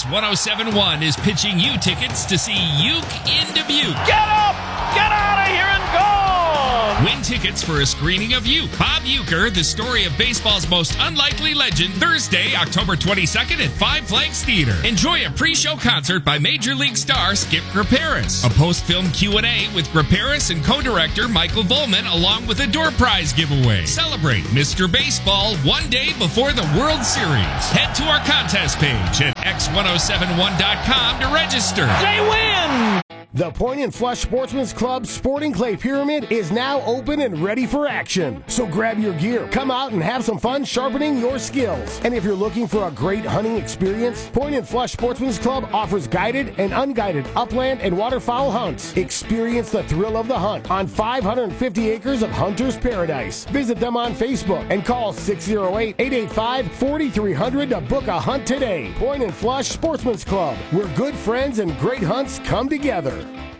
X1071 is pitching you tickets to see Uke in Dubuque. Get up! Get out of here and go! Win tickets for a screening of Uke. Bob Uecker, the story of baseball's most unlikely legend, Thursday, October 22nd at Five Flags Theater. Enjoy a pre-show concert by Major League star Skip Graperis. A post-film Q&A with Graperis and co-director Michael Volman, along with a door prize giveaway. Celebrate Mr. Baseball one day before the World Series. Head to our contest page at x1071.com to register. They win! The Point and Flush Sportsman's Club Sporting Clay Pyramid is now open and ready for action. So grab your gear, come out and have some fun sharpening your skills. And if you're looking for a great hunting experience, Point and Flush Sportsman's Club offers guided and unguided upland and waterfowl hunts. Experience the thrill of the hunt on 550 acres of hunter's paradise. Visit them on Facebook and call 608-885-4300 to book a hunt today. Point and Flush Sportsman's Club, where good friends and great hunts come together.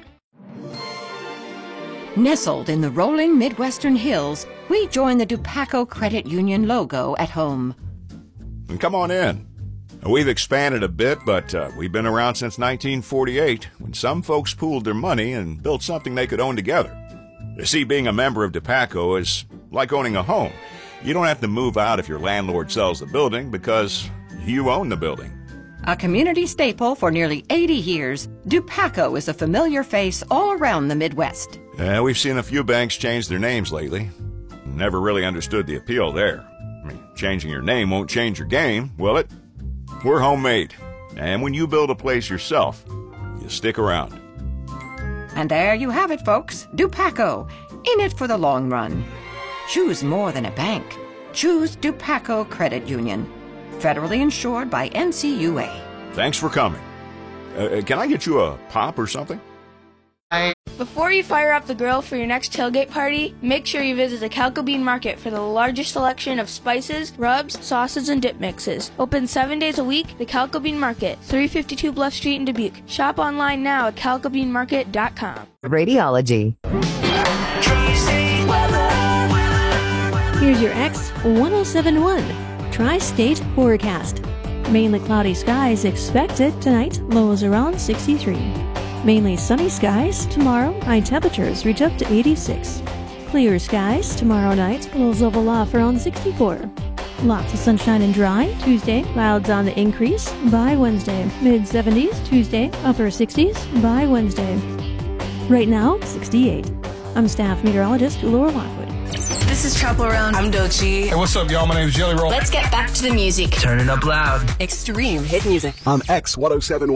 Nestled in the rolling Midwestern hills, we join the Dupaco Credit Union logo at home. And come on in. We've expanded a bit, but we've been around since 1948, when some folks pooled their money and built something they could own together. You see, being a member of Dupaco is like owning a home. You don't have to move out if your landlord sells the building because you own the building. A community staple for nearly 80 years, Dupaco is a familiar face all around the Midwest. We've seen a few banks change their names lately. Never really understood the appeal there. I mean, changing your name won't change your game, will it? We're homemade. And when you build a place yourself, you stick around. And there you have it, folks. Dupaco, in it for the long run. Choose more than a bank. Choose Dupaco Credit Union. Federally insured by NCUA. Thanks for coming. Can I get you a pop or something? Before you fire up the grill for your next tailgate party, make sure you visit the Calco Bean Market for the largest selection of spices, rubs, sauces, and dip mixes. Open 7 days a week, the Calco Bean Market, 352 Bluff Street in Dubuque. Shop online now at calcobeanmarket.com. Radiology. Here's your X1071 Tri-State Forecast. Mainly cloudy skies expected tonight, lows around 63. Mainly sunny skies tomorrow, high temperatures reach up to 86. Clear skies tomorrow night, lows level off around 64. Lots of sunshine and dry Tuesday, clouds on the increase by Wednesday. Mid-70s Tuesday, upper 60s by Wednesday. Right now, 68. I'm staff meteorologist Laura Lockwood. This is Trouble Around. I'm Doechii. Hey, what's up, y'all? My name is Jelly Roll. Let's get back to the music. Turn it up loud. Extreme hit music. On X1071.